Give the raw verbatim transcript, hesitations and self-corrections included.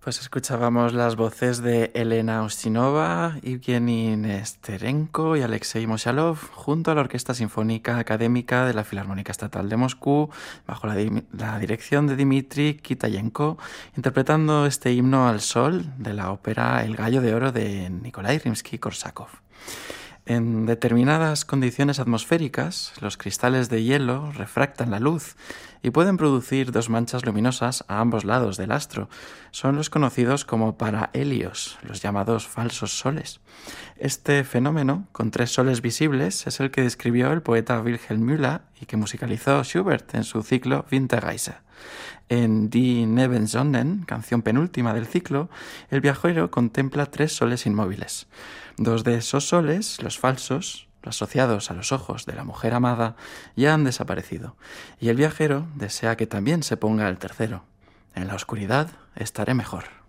Pues escuchábamos las voces de Elena Ustinova, Evgeny Nesterenko y Alexei Moshalov junto a la Orquesta Sinfónica Académica de la Filarmónica Estatal de Moscú, bajo la, di- la dirección de Dmitri Kitayenko, interpretando este himno al sol de la ópera El Gallo de Oro de Nikolai Rimsky-Korsakov. En determinadas condiciones atmosféricas, los cristales de hielo refractan la luz y pueden producir dos manchas luminosas a ambos lados del astro. Son los conocidos como parahelios, los llamados falsos soles. Este fenómeno, con tres soles visibles, es el que describió el poeta Wilhelm Müller y que musicalizó Schubert en su ciclo Winterreise. En Die Nebensonnen, canción penúltima del ciclo, el viajero contempla tres soles inmóviles. Dos de esos soles, los falsos, asociados a los ojos de la mujer amada, ya han desaparecido, y el viajero desea que también se ponga el tercero. En la oscuridad estaré mejor.